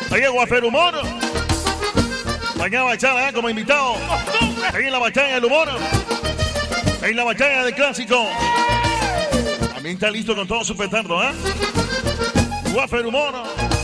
Ahí es Wafer Humor. Mañana va a echar como invitado. Ahí en la batalla del humor. Ahí en la batalla del clásico. También está listo con todo su petardo, Wafer Humor.